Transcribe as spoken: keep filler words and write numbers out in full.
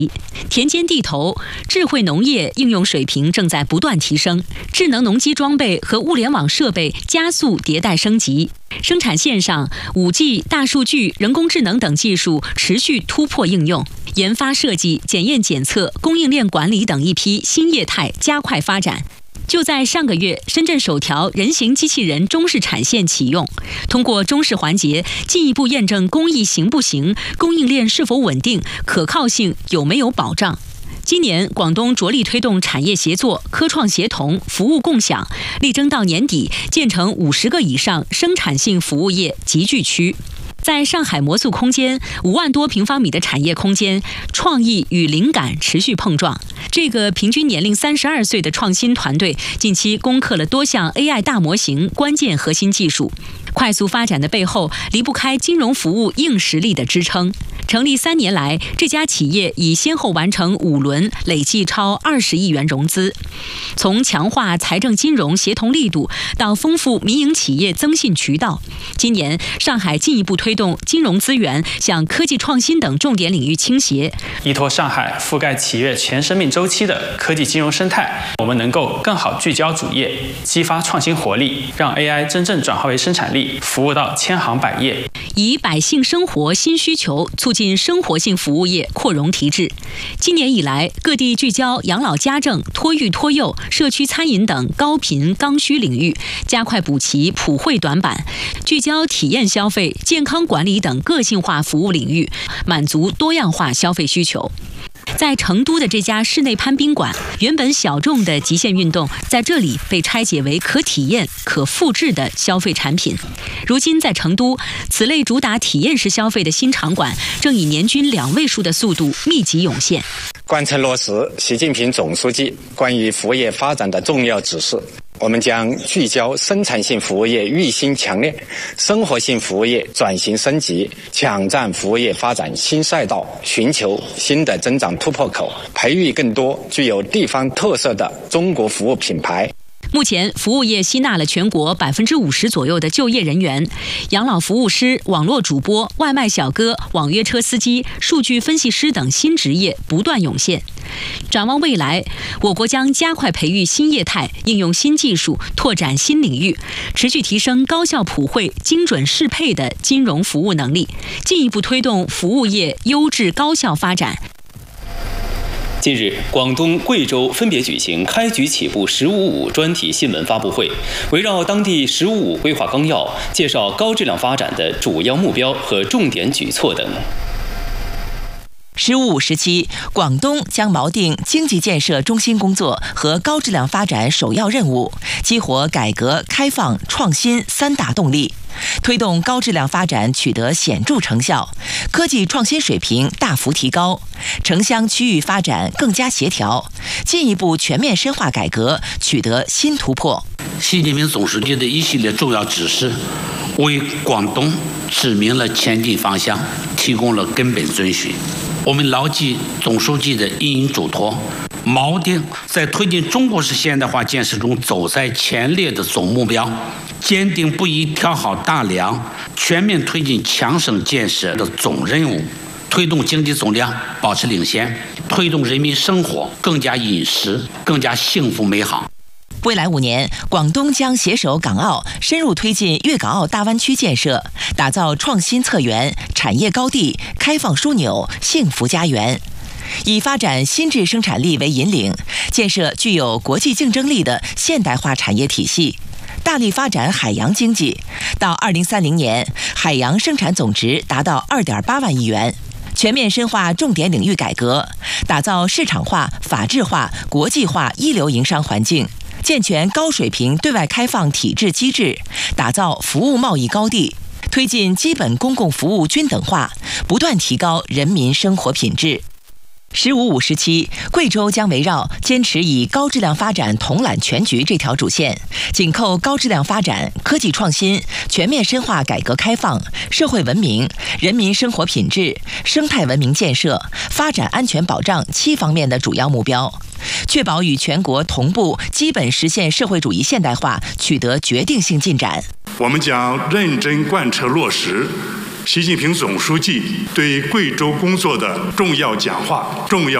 田间地头，智慧农业应用水平正在不断提升，智能农机装备和物联网设备加速迭代升级。生产线上 五 G、大数据、人工智能等技术持续突破应用，研发设计、检验检测、供应链管理等一批新业态加快发展。就在上个月，深圳首条人形机器人中式产线启用，通过中式环节进一步验证工艺行不行、供应链是否稳定、可靠性有没有保障。今年，广东着力推动产业协作、科创协同、服务共享，力争到年底建成五十个以上生产性服务业集聚区。在上海魔素空间，五万多平方米的产业空间，创意与灵感持续碰撞。这个平均年龄三十二岁的创新团队，近期攻克了多项 A I 大模型关键核心技术。快速发展的背后，离不开金融服务硬实力的支撑。成立三年来，这家企业已先后完成五轮，累计超二十亿元融资。从强化财政金融协同力度，到丰富民营企业增信渠道，今年上海进一步推动金融资源向科技创新等重点领域倾斜， 依托上海覆盖企业全生命周期的科技金融生态，我们能够更好聚焦主业，激发创新活力，让 A I 真正转化为生产力，服务到千行百业。 以百姓生活新需求促进生活性服务业扩容提质。今年以来，各地聚焦养老家政、托育托幼、社区餐饮等高频刚需领域，加快补齐普惠短板，聚焦体验消费、健康管理等个性化服务领域，满足多样化消费需求。在成都的这家室内攀冰馆，原本小众的极限运动，在这里被拆解为可体验、可复制的消费产品。如今在成都，此类主打体验式消费的新场馆，正以年均两位数的速度密集涌现。 贯彻落实习近平总书记关于服务业发展的重要指示，我们将聚焦生产性服务业育新强链、生活性服务业转型升级，抢占服务业发展新赛道，寻求新的增长突破口，培育更多具有地方特色的中国服务品牌。 目前，服务业吸纳了全国百分之五十左右的就业人员，养老服务师、网络主播、外卖小哥、网约车司机、数据分析师等新职业不断涌现。展望未来，我国将加快培育新业态，应用新技术，拓展新领域，持续提升高效普惠、精准适配的金融服务能力，进一步推动服务业优质高效发展。 近日，广东、贵州分别举行开局起步“十五五”专题新闻发布会，围绕当地“十五五”规划纲要，介绍高质量发展的主要目标和重点举措等。 十五五时期，广东将锚定经济建设中心工作和高质量发展首要任务，激活改革开放创新三大动力，推动高质量发展取得显著成效，科技创新水平大幅提高，城乡区域发展更加协调，进一步全面深化改革，取得新突破。 习近平总书记的一系列重要指示，为广东指明了前进方向，提供了根本遵循。我们牢记总书记的引领嘱托，锚定在推进中国式现代化建设中走在前列的总目标，坚定不移挑好大梁，全面推进强省建设的总任务，推动经济总量保持领先，推动人民生活更加殷实、更加幸福美好。 未来五年，广东将携手港澳，深入推进粤港澳大湾区建设，打造创新策源、产业高地、开放枢纽、幸福家园。以发展新质生产力为引领，建设具有国际竞争力的现代化产业体系，大力发展海洋经济。到二零三零年，海洋生产总值达到二点八万亿元。全面深化重点领域改革，打造市场化、法治化、国际化一流营商环境。健全高水平对外开放体制机制，打造服务贸易高地，推进基本公共服务均等化，不断提高人民生活品质。十五五时期，贵州将围绕坚持以高质量发展统揽全局这条主线，紧扣高质量发展、科技创新、全面深化改革开放、社会文明、人民生活品质、生态文明建设、发展安全保障七方面的主要目标，确保与全国同步基本实现社会主义现代化取得决定性进展。 我们将认真贯彻落实习近平总书记对贵州工作的重要讲话、重要